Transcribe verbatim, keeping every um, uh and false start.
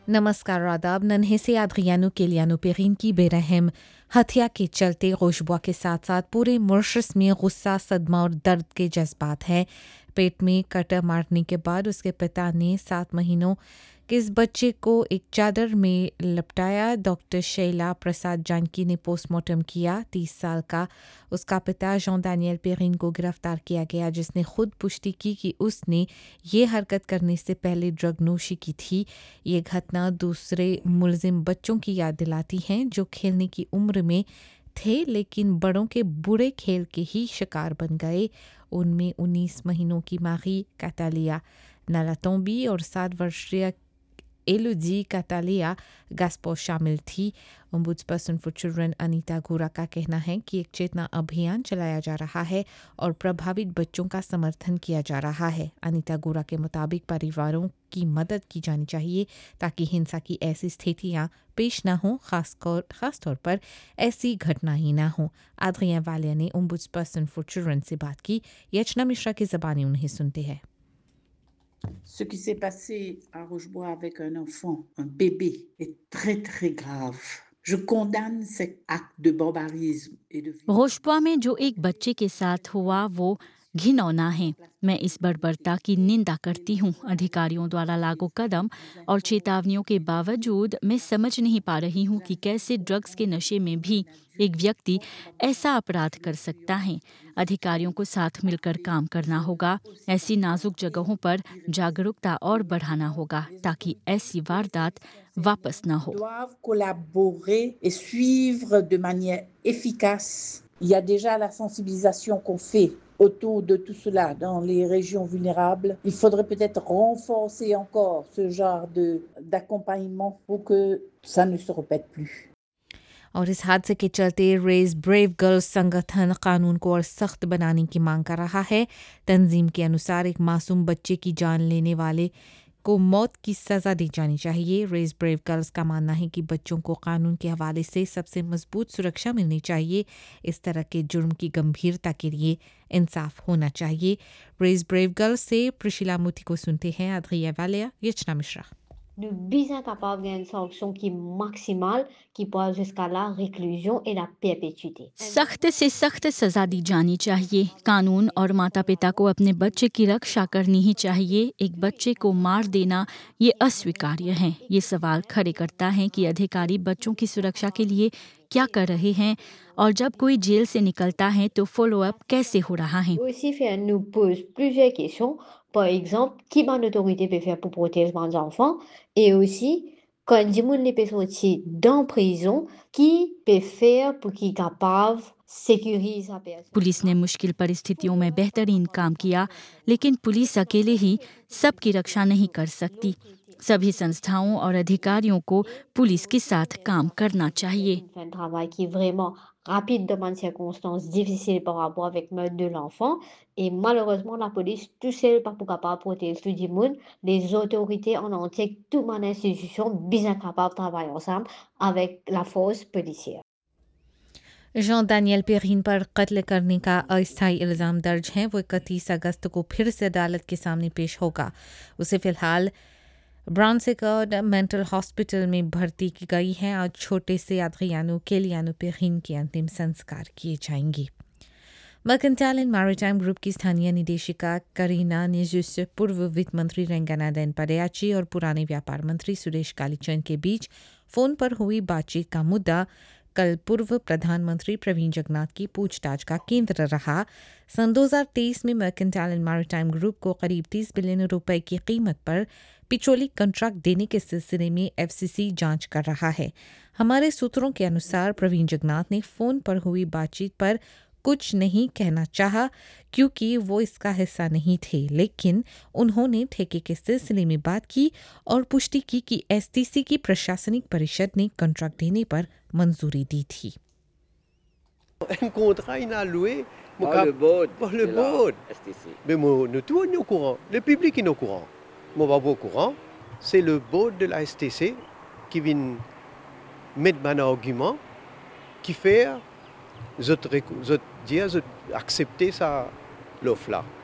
नमस्कार आदाब। नन्हे से आद्रियानो केलियानो पेरिन की बेरहम हत्या के चलते गोशबुआ के साथ साथ पूरे मॉरिशस में गुस्सा, सदमा और दर्द के जज्बात हैं। पेट में कटर मारने के बाद उसके पिता ने सात महीनों के इस बच्चे को एक चादर में लपटाया। डॉक्टर शैला प्रसाद जानकी ने पोस्टमार्टम किया। तीस साल का उसका पिता जॉन डैनियल पेरिन को गिरफ्तार किया गया, जिसने खुद पुष्टि की कि उसने ये हरकत करने से पहले ड्रग नोशी की थी। ये घटना दूसरे मुलजिम बच्चों की याद दिलाती है जो खेलने की उम्र में थे लेकिन बड़ों के बुरे खेल के ही शिकार बन गए। उनमें उन्नीस महीनों की माही कैटालिया नालातोंबी और सात वर्षीय एलुजी कैटालिया गास्पो शामिल थी। ओम्बुड्सपर्सन फॉर चिल्ड्रन अनीता गोरा का कहना है कि एक चेतना अभियान चलाया जा रहा है और प्रभावित बच्चों का समर्थन किया जा रहा है। अनीता गोरा के मुताबिक परिवारों की मदद की जानी चाहिए ताकि हिंसा की ऐसी स्थितियां पेश न हों, खासतौर पर ऐसी घटना ही ना हो। आद्रिया वालिया ने ओम्बुड्सपर्सन फॉर चिल्ड्रन से बात की। यचना मिश्रा की ज़बानी उन्हें सुनते हैं। Ce qui s'est passé à Rochebois avec un enfant, un bébé, est très très grave. Je condamne cet acte de barbarisme et de violence. गोशबुआ में जो एक बच्चे के साथ हुआ वो घिनौना है। मैं इस बर्बरता की निंदा करती हूँ। अधिकारियों द्वारा लागू कदम और चेतावनियों के बावजूद मैं समझ नहीं पा रही हूँ कि कैसे ड्रग्स के नशे में भी एक व्यक्ति ऐसा अपराध कर सकता है। अधिकारियों को साथ मिलकर काम करना होगा। ऐसी नाजुक जगहों पर जागरूकता और बढ़ाना होगा ताकि ऐसी वारदात वापस न हो। Doivent collaborer et suivre de manière efficace. Il y a déjà la sensibilisation qu'on fait autour de tout cela dans les régions vulnérables. Il faudrait peut-être renforcer encore ce genre de d'accompagnement pour que ça ne se répète plus. और इस हादसे के चलते raise brave girls संगठन कानून को और सख्त बनाने की मांग कर रहा है। तंजीम के अनुसार एक मासूम बच्चे की जान लेने वाले को मौत की सज़ा दी जानी चाहिए। रेज ब्रेव गर्ल्स का मानना है कि बच्चों को कानून के हवाले से सबसे मजबूत सुरक्षा मिलनी चाहिए। इस तरह के जुर्म की गंभीरता के लिए इंसाफ होना चाहिए। रेज ब्रेव गर्ल्स से प्रिशिला मुथी को सुनते हैं आद्रिया Walia, यचना Mishra. Nous visons capable d'une sanction qui maximale qui peut jusqu'à la réclusion et la perpétuité. सख्त से सख्त सजा दी जानी चाहिए। कानून और माता पिता को अपने बच्चे की रक्षा करनी ही चाहिए। एक बच्चे को मार देना ये अस्वीकार्य है। ये सवाल खड़े करता है कि अधिकारी बच्चों की सुरक्षा के लिए क्या कर रहे हैं और जब कोई जेल से निकलता है तो फॉलो अप कैसे हो रहा है। Aussi faire nous pose plusieurs questions. Par exemple, qui bonne autorité peut faire pour protéger les enfants et aussi quand des gens peut sortir dans prison, qui peut faire pour qu'ils capable sécuriser sa personne. Police ने मुश्किल परिस्थितियों में बेहतरीन काम किया, लेकिन police अकेले ही सबकी रक्षा नहीं कर सकती। सभी संस्थाओं और अधिकारियों को पुलिस के साथ काम करना चाहिए। Un travail qui est vraiment rapide dans des circonstances difficiles par rapport avec le meurtre de l'enfant. Et malheureusement, la police, tout seul, pas pour capable protéger tout le monde. Les autorités en entier, toute mon institution, bien capable de travailler ensemble avec la force policière. John Daniel Perrin पर कत्ल करने का अस्थायी इल्ज़ाम दर्ज है। वो इकतीस अगस्त को फिर से अदालत के सामने पेश होगा। उसे फ़िलहाल ब्राउनसिकर्ड मेंटल हॉस्पिटल में भर्ती की गई है। आज छोटे से आद्रियानो केलियानो पेरिन के अंतिम संस्कार किए जाएंगे। मर्केंटाइल एंड मैरीटाइम ग्रुप की स्थानीय निदेशिका करीना निजुस, पूर्व वित्त मंत्री रेंगानादेन पडेयाची और पुराने व्यापार मंत्री सुरेश कालीचंद के बीच फ़ोन पर हुई बातचीत का मुद्दा कल पूर्व प्रधानमंत्री प्रवीण जगन्नाथ की पूछताछ का केंद्र रहा। सन दो हज़ार तेईस में मर्केंटाइल एंड मैरीटाइम ग्रुप को करीब तीस बिलियन रुपए की कीमत पर पेट्रोलिक कॉन्ट्रैक्ट देने के सिलसिले में एफसीसी जांच कर रहा है। हमारे सूत्रों के अनुसार प्रवीण जगन्नाथ ने फ़ोन पर हुई बातचीत पर कुछ नहीं कहना चाहा क्योंकि वो इसका हिस्सा नहीं थे, लेकिन उन्होंने ठेके के सिलसिले में बात की और पुष्टि की कि एसटीसी की प्रशासनिक परिषद ने कॉन्ट्रैक्ट देने पर मंजूरी दी थी। Un contrat inalloué par le board. Par le de la board. S T C. Mais moi, nous tous on est au courant. Le public est au courant. Moi, pas au courant. C'est le board de la S T C qui vient mettre un argument qui fait, je dire, accepter ça l'offre là.